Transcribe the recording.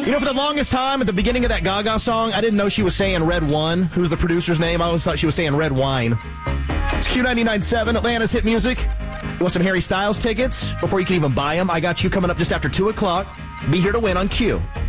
You know, for the longest time, at the beginning of that Gaga song, I didn't know she was saying Red One. Who's the producer's name? I always thought she was saying Red Wine. It's Q99.7, Atlanta's hit music. You want some Harry Styles tickets? Before you can even buy them, I got you coming up just after 2 o'clock. Be here to win on Q.